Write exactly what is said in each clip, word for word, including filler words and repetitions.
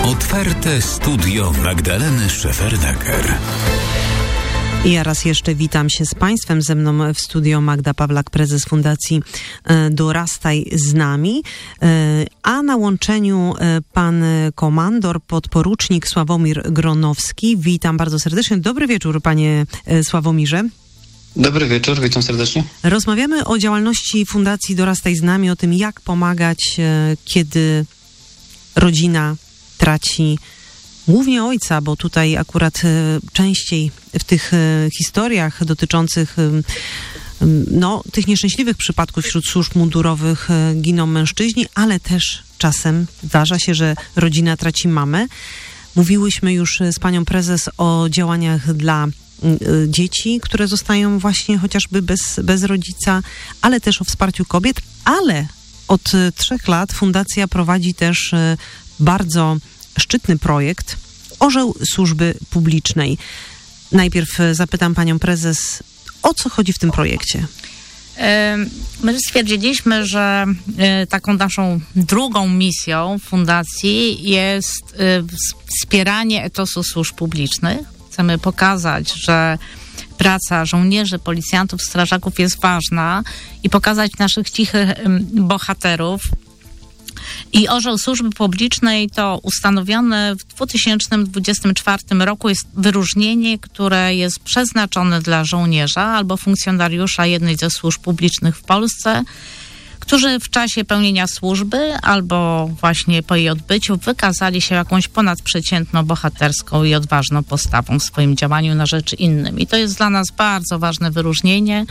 Otwarte studio Magdaleny Szefernaker. I ja raz jeszcze witam się z Państwem. Ze mną w studio Magda Pawlak, prezes Fundacji Dorastaj z nami, a na łączeniu pan komandor, podporucznik Sławomir Gronowski. Witam bardzo serdecznie. Dobry wieczór, panie Sławomirze. Dobry wieczór, witam serdecznie. Rozmawiamy o działalności Fundacji Dorastaj z nami, o tym, jak pomagać, kiedy rodzina traci głównie ojca, bo tutaj akurat częściej w tych historiach dotyczących no, tych nieszczęśliwych przypadków wśród służb mundurowych giną mężczyźni, ale też czasem zdarza się, że rodzina traci mamę. Mówiłyśmy już z panią prezes o działaniach dla dzieci, które zostają właśnie chociażby bez, bez rodzica, ale też o wsparciu kobiet, ale od trzech lat Fundacja prowadzi też bardzo szczytny projekt Orzeł Służby Publicznej. Najpierw zapytam panią prezes, o co chodzi w tym projekcie? My stwierdziliśmy, że taką naszą drugą misją fundacji jest wspieranie etosu służb publicznych. Chcemy pokazać, że praca żołnierzy, policjantów, strażaków jest ważna i pokazać naszych cichych bohaterów. I Orzeł Służby Publicznej to ustanowione w dwa tysiące dwudziestym czwartym roku jest wyróżnienie, które jest przeznaczone dla żołnierza albo funkcjonariusza jednej ze służb publicznych w Polsce, którzy w czasie pełnienia służby albo właśnie po jej odbyciu wykazali się jakąś ponadprzeciętną, bohaterską i odważną postawą w swoim działaniu na rzecz innym. I to jest dla nas bardzo ważne wyróżnienie,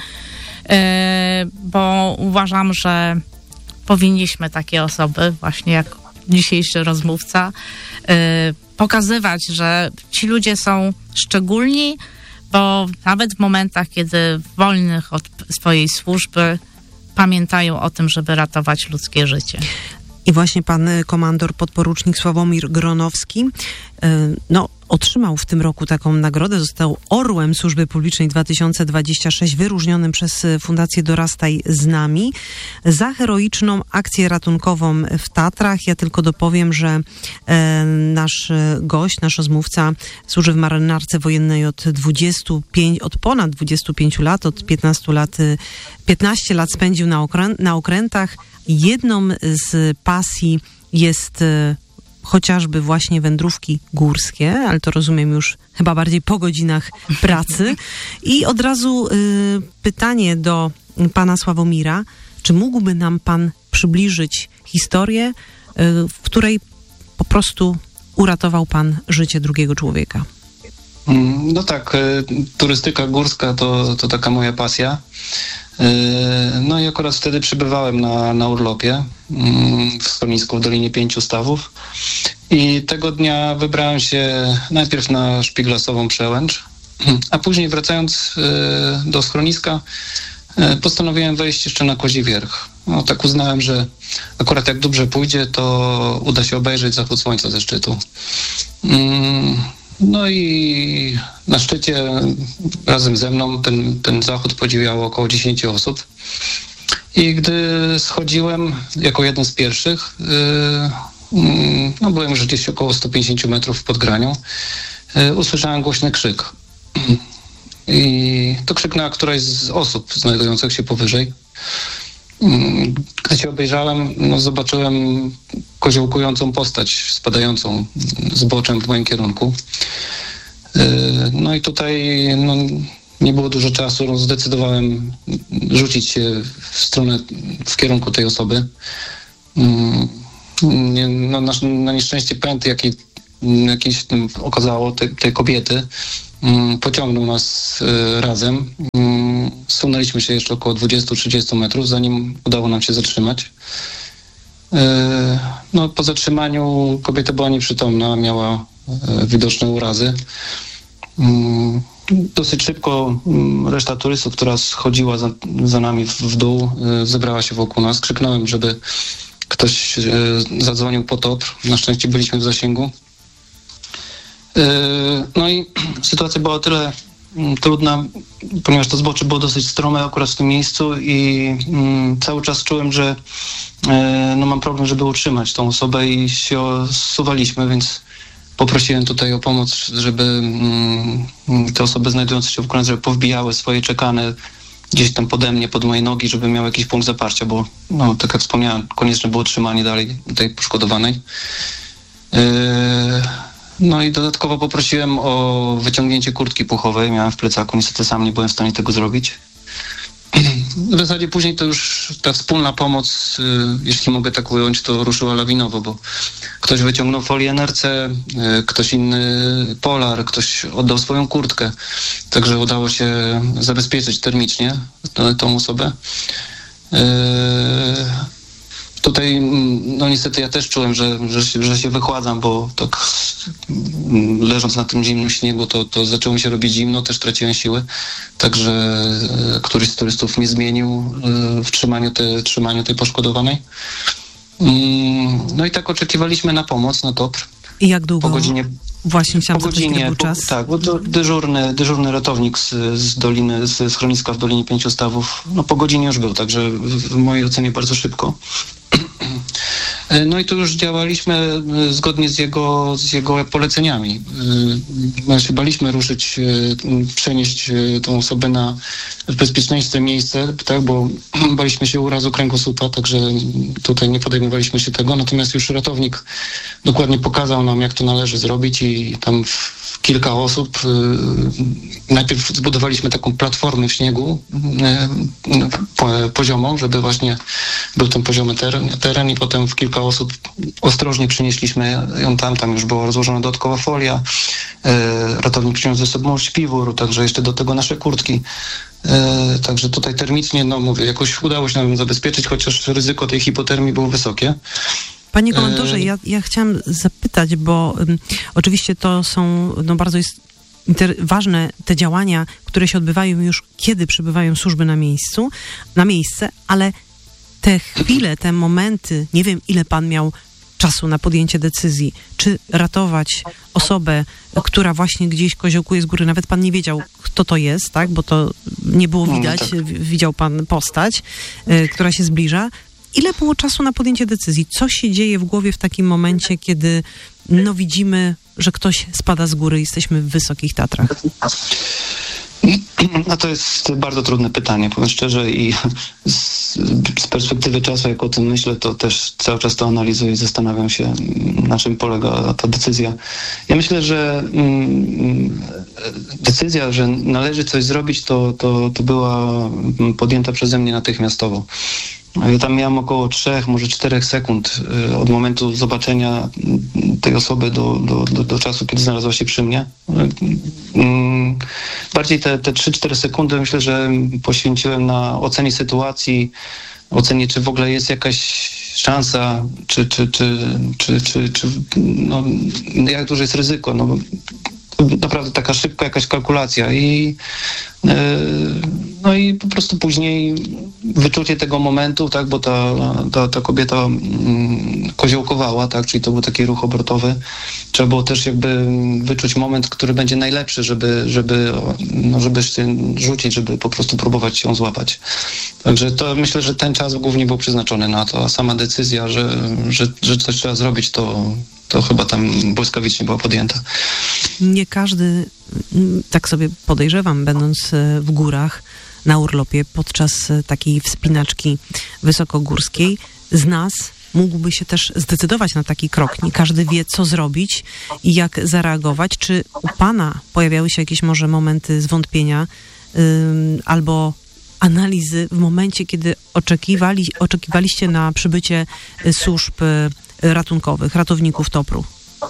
bo uważam, że powinniśmy takie osoby, właśnie jak dzisiejszy rozmówca, pokazywać, że ci ludzie są szczególni, bo nawet w momentach, kiedy wolnych od swojej służby pamiętają o tym, żeby ratować ludzkie życie. I właśnie pan komandor, podporucznik Sławomir Gronowski, no, otrzymał w tym roku taką nagrodę, został Orłem Służby Publicznej dwa tysiące dwudziestym szóstym, wyróżnionym przez Fundację Dorastaj z nami za heroiczną akcję ratunkową w Tatrach. Ja tylko dopowiem, że e, nasz gość, nasz rozmówca służy w marynarce wojennej od dwudziestu pięciu, od ponad dwudziestu pięciu lat, od piętnastu lat, piętnaście lat spędził na, okrę, na okrętach. Jedną z pasji jest e, chociażby właśnie wędrówki górskie, ale to rozumiem już chyba bardziej po godzinach pracy. I od razu y, pytanie do pana Sławomira, czy mógłby nam pan przybliżyć historię, y, w której po prostu uratował pan życie drugiego człowieka? No tak, turystyka górska to, to taka moja pasja. No i akurat wtedy przebywałem na, na urlopie w schronisku w Dolinie Pięciu Stawów i tego dnia wybrałem się najpierw na Szpiglasową Przełęcz, a później wracając do schroniska postanowiłem wejść jeszcze na Kozi Wierch. No, tak uznałem, że akurat jak dobrze pójdzie, to uda się obejrzeć zachód słońca ze szczytu. No i na szczycie razem ze mną ten, ten zachód podziwiało około dziesięciu osób. I gdy schodziłem jako jeden z pierwszych, yy, yy, no byłem już gdzieś około sto pięćdziesiąt metrów pod granią, yy, usłyszałem głośny krzyk. I to krzyknęła któraś z osób znajdujących się powyżej. Gdy się obejrzałem, no zobaczyłem koziołkującą postać spadającą zboczem w moim kierunku. No i tutaj no, nie było dużo czasu, no, zdecydowałem rzucić się w stronę, w kierunku tej osoby. No, na, na nieszczęście pęd, jaki, jakiś okazało tej, tej kobiety, pociągnął nas razem. Zsunęliśmy się jeszcze około dwadzieścia do trzydziestu metrów, zanim udało nam się zatrzymać. No, po zatrzymaniu kobieta była nieprzytomna, miała widoczne urazy. Dosyć szybko reszta turystów, która schodziła za, za nami w, w dół, zebrała się wokół nas. Krzyknąłem, żeby ktoś zadzwonił po T O P R. Na szczęście byliśmy w zasięgu. No i sytuacja była o tyle trudna, ponieważ to zbocze było dosyć strome akurat w tym miejscu i mm, cały czas czułem, że e, no mam problem, żeby utrzymać tą osobę i się zsuwaliśmy, więc poprosiłem tutaj o pomoc, żeby mm, te osoby znajdujące się w końcu, żeby powbijały swoje czekany gdzieś tam pode mnie, pod moje nogi, żeby miał jakiś punkt zaparcia, bo no, tak jak wspomniałem, konieczne było trzymanie dalej tej poszkodowanej. Yy, no i dodatkowo poprosiłem o wyciągnięcie kurtki puchowej, miałem w plecaku, niestety sam nie byłem w stanie tego zrobić. W zasadzie później to już ta wspólna pomoc, jeśli mogę tak ująć, to ruszyła lawinowo, bo ktoś wyciągnął folię en er ce, ktoś inny polar, ktoś oddał swoją kurtkę, także udało się zabezpieczyć termicznie tą osobę. Tutaj, no niestety ja też czułem, że, że, się, że się wychładzam, bo tak leżąc na tym zimnym śniegu, to, to zaczęło mi się robić zimno, też traciłem siły. Także któryś z turystów mnie zmienił w trzymaniu, te, trzymaniu tej poszkodowanej. No i tak oczekiwaliśmy na pomoc, na T O P R. I jak długo? Po godzinie. Właśnie chciałam po godzinie, był po, czas. Tak, bo to dyżurny, dyżurny ratownik z, z doliny, z schroniska w Dolinie Pięciu Stawów, no po godzinie już był, także w, w mojej ocenie bardzo szybko. No i tu już działaliśmy zgodnie z jego, z jego poleceniami. My się baliśmy ruszyć, przenieść tą osobę na bezpieczniejsze miejsce, tak, bo baliśmy się urazu kręgosłupa, także tutaj nie podejmowaliśmy się tego. Natomiast już ratownik dokładnie pokazał nam, jak to należy zrobić i tam w kilka osób najpierw zbudowaliśmy taką platformę w śniegu poziomą, żeby właśnie był ten poziomy teren, teren i potem w kilka osób ostrożnie przynieśliśmy ją tam, tam już była rozłożona dodatkowa folia, ratownik przyniósł ze sobą śpiwór, także jeszcze do tego nasze kurtki. Także tutaj termicznie, no mówię, jakoś udało się nam zabezpieczyć, chociaż ryzyko tej hipotermii było wysokie. Panie komandorze, ja, ja chciałam zapytać, bo um, oczywiście to są no, bardzo jest inter- ważne te działania, które się odbywają już, kiedy przybywają służby na miejscu, na miejsce, ale te chwile, te momenty, nie wiem, ile pan miał czasu na podjęcie decyzji, czy ratować osobę, która właśnie gdzieś koziołkuje z góry, nawet pan nie wiedział, kto to jest, tak, bo to nie było widać, no, tak. Widział pan postać, y, która się zbliża. Ile było czasu na podjęcie decyzji? Co się dzieje w głowie w takim momencie, kiedy no widzimy, że ktoś spada z góry i jesteśmy w Wysokich Tatrach? No to jest bardzo trudne pytanie, powiem szczerze, i z, z perspektywy czasu, jak o tym myślę, to też cały czas to analizuję i zastanawiam się, na czym polega ta decyzja. Ja myślę, że mm, decyzja, że należy coś zrobić, to, to, to była podjęta przeze mnie natychmiastowo. Ja tam miałem około trzech, może czterech sekund od momentu zobaczenia tej osoby do, do, do, do czasu, kiedy znalazła się przy mnie. Bardziej te, te trzy cztery sekundy myślę, że poświęciłem na ocenie sytuacji, ocenie, czy w ogóle jest jakaś szansa, czy, czy, czy, czy, czy, czy no, jak duże jest ryzyko. No, naprawdę taka szybka jakaś kalkulacja i yy, no i po prostu później wyczucie tego momentu, tak, bo ta, ta, ta kobieta mm, koziołkowała, tak, czyli to był taki ruch obrotowy. Trzeba było też jakby wyczuć moment, który będzie najlepszy, żeby, żeby, no, żeby się rzucić, żeby po prostu próbować ją złapać. Także to myślę, że ten czas głównie był przeznaczony na to, a sama decyzja, że, że, że coś trzeba zrobić, to to chyba tam błyskawicznie była podjęta. Nie każdy, tak sobie podejrzewam, będąc w górach na urlopie podczas takiej wspinaczki wysokogórskiej, z nas mógłby się też zdecydować na taki krok. Nie każdy wie, co zrobić i jak zareagować. Czy u pana pojawiały się jakieś może momenty zwątpienia yy, albo analizy w momencie, kiedy oczekiwali, oczekiwaliście na przybycie służb ratunkowych, ratowników T O P R u?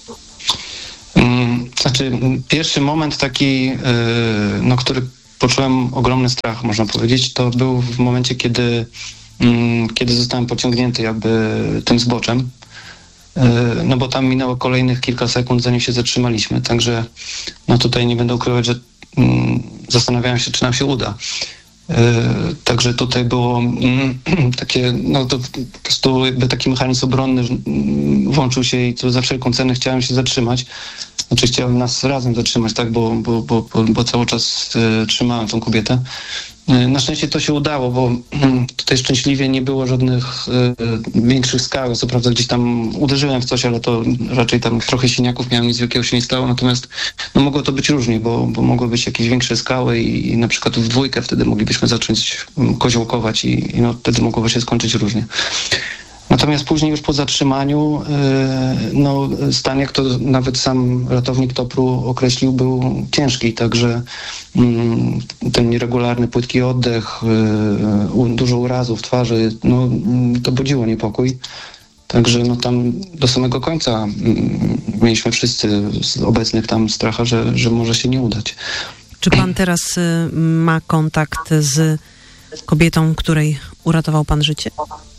Znaczy, pierwszy moment taki, no, który poczułem ogromny strach, można powiedzieć, to był w momencie, kiedy, kiedy zostałem pociągnięty jakby tym zboczem, no bo tam minęło kolejnych kilka sekund, zanim się zatrzymaliśmy, także no tutaj nie będę ukrywać, że zastanawiałem się, czy nam się uda. Także tutaj było mm, takie, no to po prostu jakby taki mechanizm obronny włączył się i to za wszelką cenę chciałem się zatrzymać. Znaczy chciałem nas razem zatrzymać, tak, bo, bo, bo, bo cały czas y, trzymałem tą kobietę. Y, na szczęście to się udało, bo y, tutaj szczęśliwie nie było żadnych y, większych skał. Co prawda gdzieś tam uderzyłem w coś, ale to raczej tam trochę siniaków miałem, nic wielkiego się nie stało. Natomiast no, mogło to być różnie, bo, bo mogły być jakieś większe skały i, i na przykład w dwójkę wtedy moglibyśmy zacząć koziołkować i, i no, wtedy mogłoby się skończyć różnie. Natomiast później już po zatrzymaniu, no, stan, jak to nawet sam ratownik topru określił, był ciężki, także ten nieregularny, płytki oddech, dużo urazów twarzy, no, to budziło niepokój. Także no, tam do samego końca mieliśmy wszyscy z obecnych tam stracha, że, że może się nie udać. Czy pan teraz ma kontakt z kobietą, której uratował pan życie?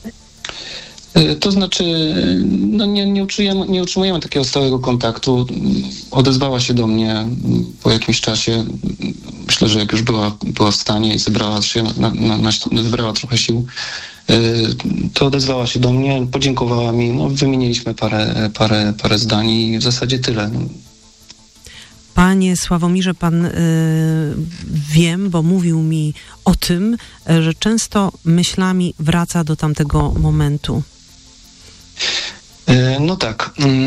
To znaczy, no nie, nie, utrzymujemy, nie utrzymujemy takiego stałego kontaktu. Odezwała się do mnie po jakimś czasie. Myślę, że jak już była, była w stanie i zebrała się, na, na, na, zebrała trochę sił, to odezwała się do mnie, podziękowała mi. No, wymieniliśmy parę, parę, parę zdań i w zasadzie tyle. Panie Sławomirze, pan y, wiem, bo mówił mi o tym, że często myślami wraca do tamtego momentu. No tak.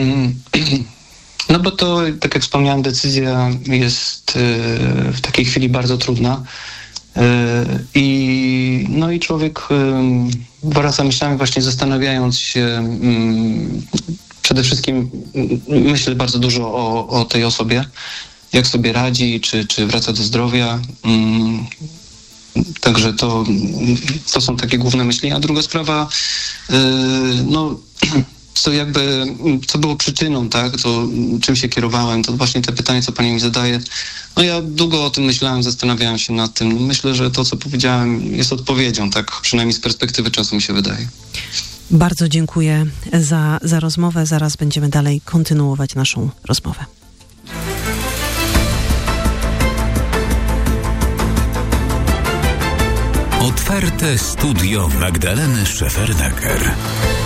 No bo to, tak jak wspomniałem, decyzja jest w takiej chwili bardzo trudna. I, no i człowiek wraca myślami właśnie zastanawiając się, przede wszystkim myślę bardzo dużo o, o tej osobie, jak sobie radzi, czy, czy wraca do zdrowia. Także to, to są takie główne myśli. A druga sprawa, no co jakby, co było przyczyną, tak, to czym się kierowałem, to właśnie te pytanie, co pani mi zadaje. No ja długo o tym myślałem, zastanawiałem się nad tym. Myślę, że to, co powiedziałem, jest odpowiedzią, tak, przynajmniej z perspektywy czasu mi się wydaje. Bardzo dziękuję za, za rozmowę. Zaraz będziemy dalej kontynuować naszą rozmowę. Otwarte studio Magdaleny Szefernaker.